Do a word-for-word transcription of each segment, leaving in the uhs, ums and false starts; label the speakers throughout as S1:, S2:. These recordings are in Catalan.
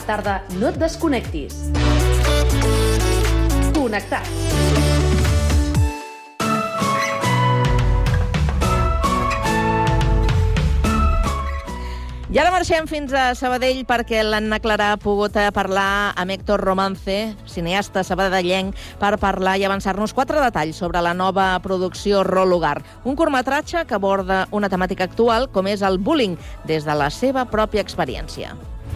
S1: tarda no et desconnectis. Connectats.
S2: I ara marxem fins a Sabadell perquè l'Anna Clarà ha pogut parlar amb Héctor Romance, cineasta sabadellenc, per parlar i avançar-nos quatre detalls sobre la nova producció Rol Lugar, un curtmetratge que aborda una temàtica actual com és el bullying des de la seva pròpia experiència.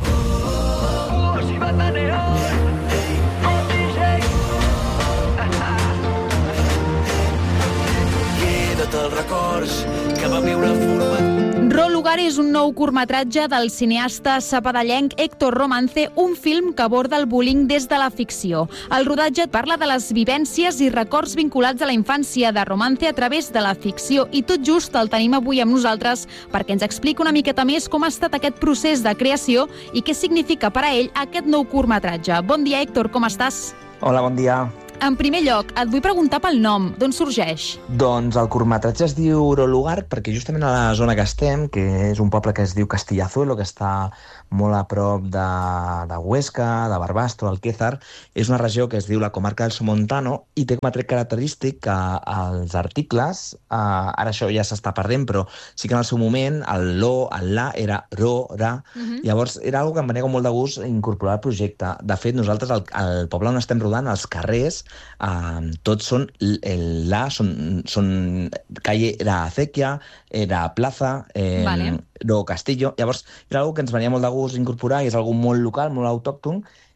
S3: Queda't els records que va viure format.
S4: Rol Lugar és un nou curtmetratge del cineasta sabadellenc Héctor Romance, un film que aborda el bullying des de la ficció. El rodatge parla de les vivències i records vinculats a la infància de Romance a través de la ficció i tot just el tenim avui amb nosaltres perquè ens explica una miqueta més com ha estat aquest procés de creació i què significa per a ell aquest nou curtmetratge. Bon dia, Héctor, com estàs?
S5: Hola, bon dia.
S4: En primer lloc, et vull preguntar pel nom. D'on sorgeix?
S5: Doncs el curtmetratge es diu Rol Lugar perquè justament a la zona que estem, que és un poble que es diu Castillazuelo, que està molt a prop de, de Huesca, de Barbastro, Alquézar, és una regió que es diu la comarca del Somontano i té com a tret característic que els articles, eh, ara això ja s'està perdent, però sí que en el seu moment el lo, el la, era ro, ra, uh-huh. Llavors era una cosa que em venia com molt de gust incorporar al projecte. De fet, nosaltres al, al poble on estem rodant, als carrers, Uh, tots són el la, són, són calle era Acequia, era Plaza, eh, vale. Ro Castillo. Llavors era una que ens venia molt de gust incorporar i és algo molt local, molt autòcton,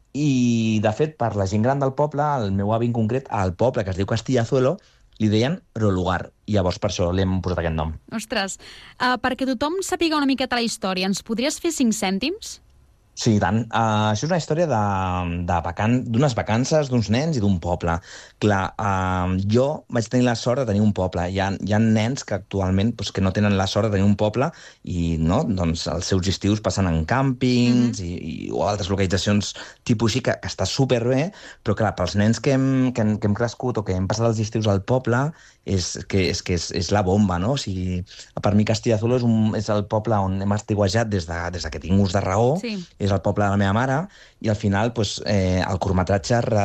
S5: i de fet per la gent gran del poble, el meu avi en concret, al poble que es diu Castillazuelo, li deien Rol Lugar, i llavors per això li hem posat aquest nom.
S4: Ostres, uh, perquè tothom sàpiga una miqueta la història, ens podries fer cinc cèntims?
S5: Sí, i tant. Uh, això és una història de, de vacan... d'unes vacances, d'uns nens i d'un poble. Clar, uh, jo vaig tenir la sort de tenir un poble. Hi ha, hi ha nens que actualment pues, que no tenen la sort de tenir un poble i no, doncs, els seus estius passen en càmpings mm-hmm. i, i, o altres localitzacions tipus així, que, que està superbé, però clar, pels nens que hem, que, hem, que hem crescut o que hem passat els estius al poble, és que és, que és, és la bomba, no? O sigui, per mi Castillazuelo és, un, és el poble on hem estiuejat des de, des de que tinc ús de raó, sí. És el poble de la meva mare, i al final pues, eh, el curtmetratge re,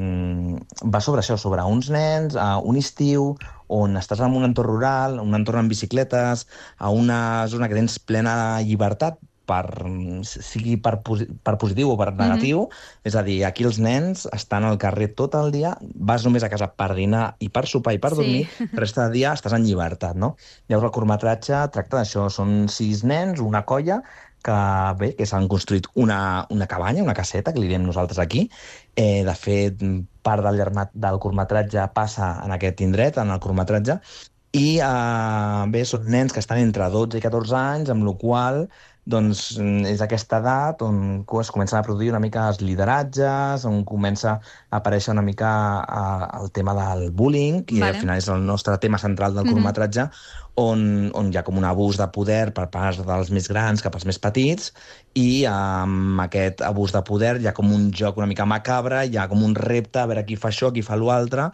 S5: va sobre això, sobre uns nens, a un estiu, on estàs en un entorn rural, un entorn amb bicicletes, a una zona que tens plena llibertat, per, sigui per, posi per positiu o per negatiu, mm-hmm. És a dir, aquí els nens estan al carrer tot el dia, vas només a casa per dinar i per sopar i per dormir, sí. Resta de dia estàs en llibertat, no? Llavors el curtmetratge tracta d'això, són sis nens, una colla, que bé, que s'han construït una, una cabanya, una caseta, que li diem nosaltres aquí. Eh, de fet, part del, del curtmetratge passa en aquest indret, en el curtmetratge, i eh, bé, són nens que estan entre dotze i catorze anys, amb la qual doncs és aquesta edat on es comencen a produir una mica els lideratges, on comença a aparèixer una mica uh, el tema del bullying, i vale. Al final és el nostre tema central del curtmetratge, mm-hmm. on, on hi ha com un abús de poder per part dels més grans cap als més petits, i amb aquest abús de poder hi ha com un joc una mica macabre, hi ha com un repte a veure qui fa això, qui fa l'altre,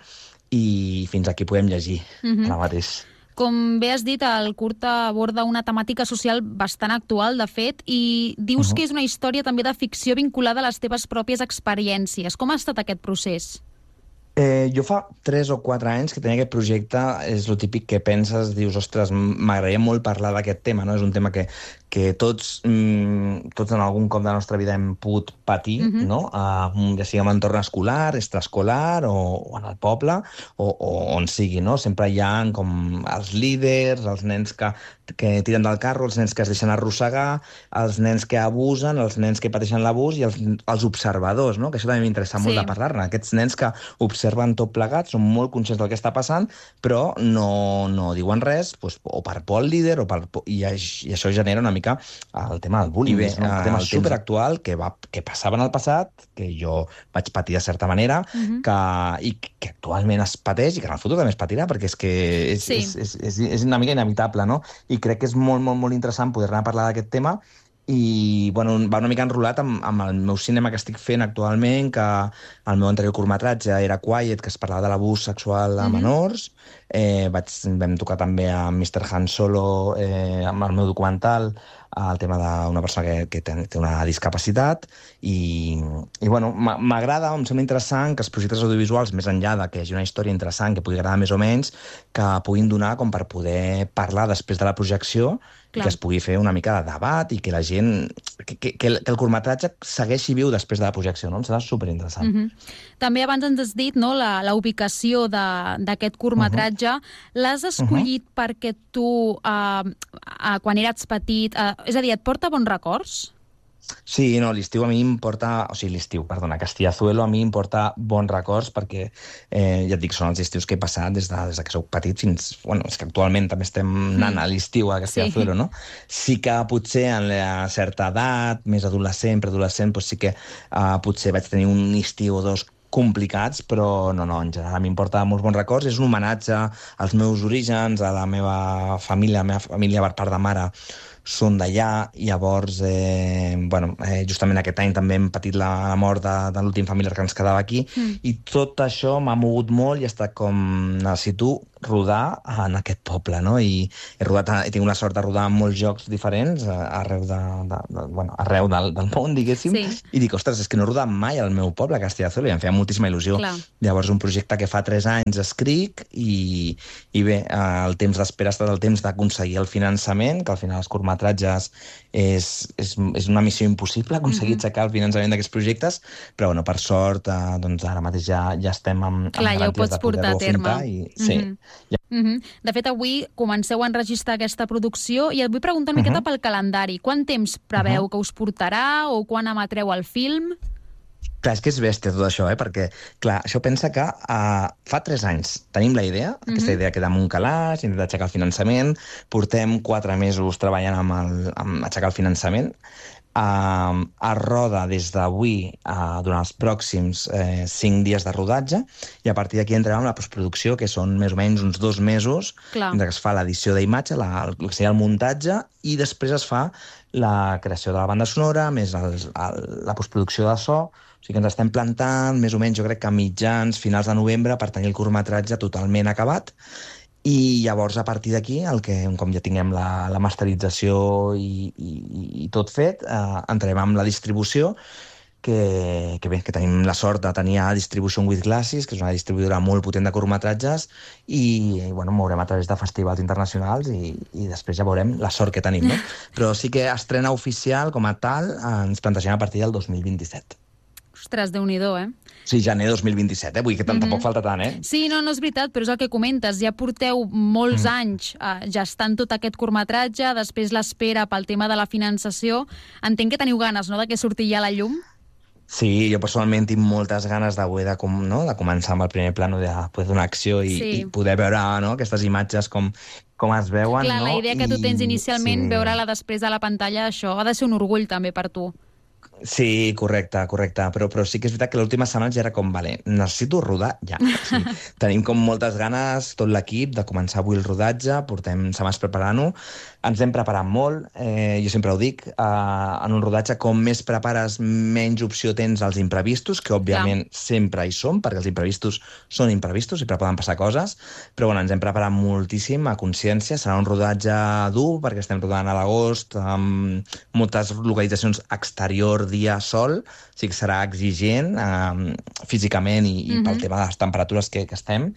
S5: i fins aquí podem llegir mm-hmm. ara mateix.
S4: Com bé has dit, el curt aborda una temàtica social bastant actual, de fet, i dius uh-huh. que és una història també de ficció vinculada a les teves pròpies experiències. Com ha estat aquest procés?
S5: Eh, jo fa tres o quatre anys que tenia aquest projecte, és el típic que penses, dius, ostres, m'agradaria molt parlar d'aquest tema, no? És un tema que, que tots, mm, tots en algun cop de la nostra vida hem pogut patir, uh-huh. no? Uh, ja sigui en l'entorn escolar, extraescolar, o, o en el poble, o, o on sigui, no? Sempre hi ha com els líders, els nens que, que tiren del carro, els nens que es deixen arrossegar, els nens que abusen, els nens que pateixen l'abús i els, els observadors, no? Que això també m'interessa molt sí. de parlar-ne. Aquests nens que observen tot plegat, són molt conscients del que està passant, però no, no diuen res, doncs, o per por al líder, o per por, i, i això genera una mica el tema del bullying. Bé, és un tema superactual que, va, que passava en el passat, que jo vaig patir de certa manera, uh-huh. que, i que actualment es pateix i que en el futur també es patirà, perquè és que és, sí. és, és, és, és una mica inevitable, no? I crec que és molt, molt, molt interessant poder anar a parlar d'aquest tema i bueno, va una mica enrolat amb, amb el meu cinema que estic fent actualment, que el meu anterior curtmetratge era Quiet, que es parlava de l'abús sexual a mm-hmm. menors. Eh, vaig, vam tocar també a mister Han Solo, eh, amb el meu documental, el tema d'una persona que, que té, té una discapacitat, i, i bueno, m'agrada, em sembla interessant que els projectes audiovisuals, més enllà de que hi hagi una història interessant, que pugui agradar més o menys, que puguin donar com per poder parlar després de la projecció, Clar. que es pugui fer una mica de debat i que la gent... que, que, que, el, que el curtmetratge segueixi viu després de la projecció, no? Em sembla superinteressant.
S4: Mm-hmm. També abans ens has dit, no?, la, la ubicació d'aquest curtmetratge. Uh-huh. L'has escollit uh-huh. perquè tu, uh, uh, quan eres petit, uh, és a dir, et porta bons records?
S5: Sí, no, l'estiu a mi em porta... O sigui, l'estiu, perdona, Castillazuelo a mi em porta bons records perquè, eh, ja et dic, són els estius que he passat des de, des de que soc petit fins... Bueno, és que actualment també estem anant mm. a l'estiu a Castillazuelo, sí. no? Sí que potser en la certa edat, més adolescent, preadolescent, doncs sí que uh, potser vaig tenir un estiu o dos complicats, però no, no, en general a mi em porta molts bons records. És un homenatge als meus orígens, a la meva família, la meva família per part de mare són d'allà, i llavors, eh, bueno, eh, justament aquest any també hem patit la mort de, de l'últim familiar que ens quedava aquí, mm. i tot això m'ha mogut molt i ha estat com, necessito rodar en aquest poble, no? I he, rodat, he tingut la sort de rodar en molts jocs diferents, arreu, de, de, de, bueno, arreu del, del món, diguéssim, sí. i dic, ostres, és que no he rodat mai al meu poble, a Castillazuelo, i em feia moltíssima il·lusió. Clar. Llavors, un projecte que fa tres anys escric, i, i bé, el temps d'espera ha estat el temps d'aconseguir el finançament, que al final els curtmetratges és, és, és una missió impossible, aconseguir mm-hmm. aixecar el finançament d'aquests projectes, però bueno, per sort, eh, doncs ara mateix ja, ja estem amb,
S4: Clar, amb garanties ja de poder-ho fintar.
S5: I, sí, mm-hmm. Ja.
S4: Mm-hmm. De fet, avui comenceu a enregistrar aquesta producció i et vull preguntar una miqueta uh-huh. pel calendari. Quant temps preveu uh-huh. que us portarà o quan emetreu el film?
S5: Clar, és que és bèstia tot això, eh? Perquè, clar, això pensa que uh, fa tres anys tenim la idea, uh-huh. aquesta idea queda en un calaix, intentar aixecar el finançament, portem quatre mesos treballant amb, el, amb aixecar el finançament, Uh, a roda des d'avui uh, durant els pròxims eh, cinc dies de rodatge, i a partir d'aquí entrem amb la postproducció, que són més o menys uns dos mesos, Clar. Entre que es fa l'edició d'imatge, el, el que seria el muntatge, i després es fa la creació de la banda sonora, més el, el, la postproducció de so. O sigui que ens estem plantant més o menys, jo crec que a mitjans, finals de novembre, per tenir el curtmetratge totalment acabat. I llavors, a partir d'aquí, el que, com ja tinguem la, la masterització i, i, i tot fet, eh, entrem amb la distribució, que, que bé, que tenim la sort de tenir a Distribution with Glasses, que és una distribuïdora molt potent de curtmetratges, i, i bueno, mourem a través de festivals internacionals, i, i després ja veurem la sort que tenim, no? Però sí que estrena oficial, com a tal, ens plantegem a partir del dos mil vint-i-set.
S4: Ostres, Déu-n'hi-do, eh?
S5: Sí, gener dos mil vint-i-set, eh? Vull dir que mm-hmm. tampoc falta tant, eh?
S4: Sí, no, no és veritat, però és el que comentes. Ja porteu molts mm. anys eh, gestant tot aquest curtmetratge, després l'espera pel tema de la finançació. Entenc que teniu ganes, no?, de que surti ja a la llum?
S5: Sí, jo personalment tinc moltes ganes de, de, com, no? de començar amb el primer plano, de poder donar acció i, sí. i poder veure, no?, aquestes imatges com, com es veuen.
S4: Clar,
S5: no?
S4: La idea que tu tens inicialment, sí. veure-la després a la pantalla, això ha de ser un orgull també per tu.
S5: Sí, correcte, correcte, però, però sí que és veritat que l'última setmana ja era com, vale, necessito rodar ja. Sí, tenim com moltes ganes, tot l'equip, de començar avui el rodatge, portem setmanes preparant-ho, ens hem preparat molt, eh, jo sempre ho dic, eh, en un rodatge com més prepares, menys opció tens als imprevistos, que òbviament ja. sempre hi són, perquè els imprevistos són imprevistos, sempre poden passar coses, però bueno, ens hem preparat moltíssim a consciència, serà un rodatge dur, perquè estem rodant a l'agost, amb moltes localitzacions exterior, dia sol, o sigui que serà exigent eh, físicament i, i mm-hmm. pel tema de les temperatures que, que estem,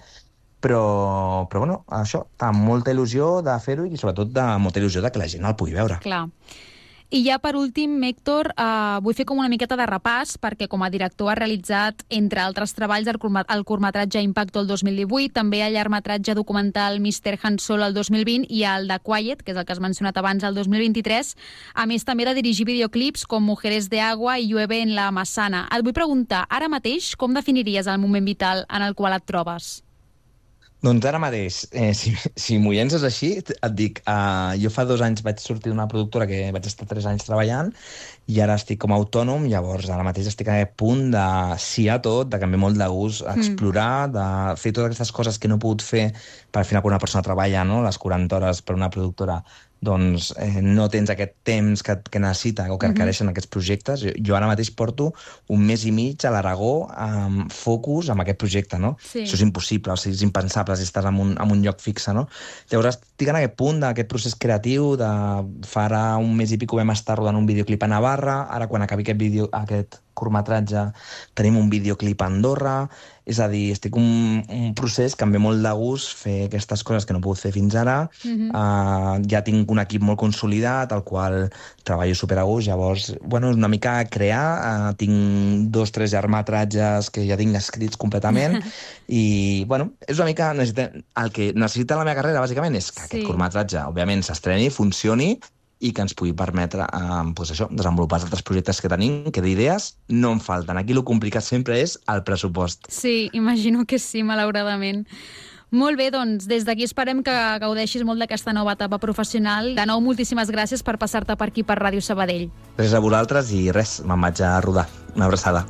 S5: però, però bueno, això, amb molta il·lusió de fer-ho i sobretot de molta il·lusió de que la gent el pugui veure.
S4: Clar. I ja per últim, Héctor, eh, vull fer com una miqueta de repàs, perquè com a director ha realitzat, entre altres treballs, el, curma, el curtmetratge Impacto el dos mil divuit, també el llargmetratge documental mister Han Solo el dos mil vint i el de Quiet, que és el que has mencionat abans, el dos mil vint-i-tres, a més també de dirigir videoclips com Mujeres de Agua i Llueve en la Massana. Et vull preguntar, ara mateix, com definiries el moment vital en el qual et trobes?
S5: Doncs ara mateix, eh, si, si m'ho llences així, et dic, uh, jo fa dos anys vaig sortir d'una productora que vaig estar tres anys treballant i ara estic com a autònom, llavors ara mateix estic a aquest punt de sí a tot, de canviar molt de gust, explorar, mm. de fer totes aquestes coses que no he pogut fer, per al final quan una persona treballa, no?, les quaranta hores per una productora, doncs eh, no tens aquest temps que, que necessita o que requereixen uh-huh. aquests projectes. Jo, jo ara mateix porto un mes i mig a l'Aragó amb focus amb aquest projecte, no?
S4: Sí.
S5: Això és impossible, o sigui, és impensable si estàs en un, en un lloc fixe, no? Llavors estic en aquest punt d'aquest procés creatiu, de fa ara un mes i pico vam estar rodant un videoclip a Navarra, ara quan acabi aquest, vídeo, aquest curtmetratge tenim un videoclip a Andorra, és a dir, estic un, un procés que em ve molt de gust fer aquestes coses que no he pogut fer fins ara. Uh-huh. uh, ja tinc un equip molt consolidat, al qual treballo super a gust, llavors, bueno, és una mica crear, uh, tinc dos, tres llargmetratges que ja tinc escrits completament, i, bueno, és una mica, necessita, el que necessita la meva carrera, bàsicament, és que sí. aquest curtmetratge, òbviament, s'estreni, funcioni, i que ens pugui permetre eh, pues això, desenvolupar els altres projectes que tenim, que d'idees no en falten. Aquí el complicat sempre és el pressupost.
S4: Sí, imagino que sí, malauradament. Molt bé, doncs, des d'aquí esperem que gaudeixis molt d'aquesta nova etapa professional. De nou, moltíssimes gràcies per passar-te per aquí, per Ràdio Sabadell.
S5: Gràcies a vosaltres i res, me'n vaig a rodar. Una abraçada.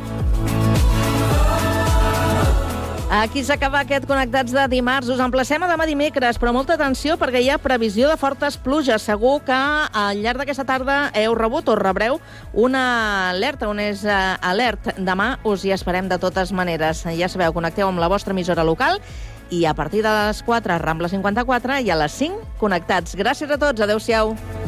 S2: Aquí s'acaba aquest Connectats de dimarts. Us emplacem a demà dimecres, però molta atenció perquè hi ha previsió de fortes pluges. Segur que al llarg d'aquesta tarda heu rebut o rebreu una alerta, on és uh, alert. Demà us hi esperem de totes maneres. Ja sabeu, connecteu amb la vostra emissora local i a partir de les quatre, Rambla cinquanta-quatre, i a les cinc, Connectats. Gràcies a tots. Adéu-siau.